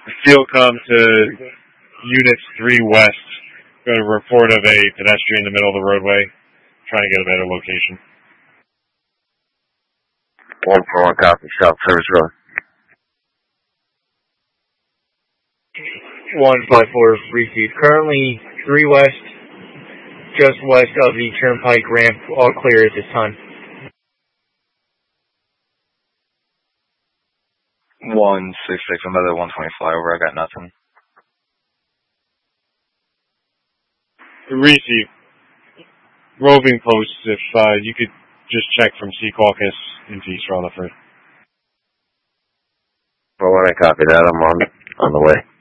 Field com to Unit 3 West. Got a report of a pedestrian in the middle of the roadway. Trying to get a better location. 141 copy, South Service Road. 154 received. Currently 3 West, just west of the Turnpike ramp, all clear at this time. 166, another 120 flyover, I got nothing. Receive. Roving posts, if you could just check from Sea Caucus into East Rutherford. Well, when I copy that, I'm on the way.